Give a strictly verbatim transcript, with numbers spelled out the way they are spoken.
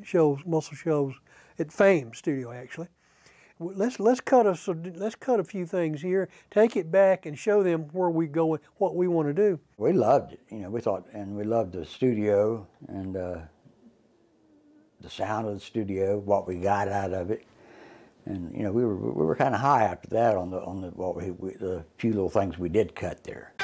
shows, muscle shows at Fame Studio actually. Let's let's cut us let's cut a few things here, take it back, and show them where we go and what we want to do. We loved it, you know. We thought, and we loved the studio and uh, the sound of the studio, what we got out of it, and you know, we were we were kind of high after that on the on the what we, we the few little things we did cut there.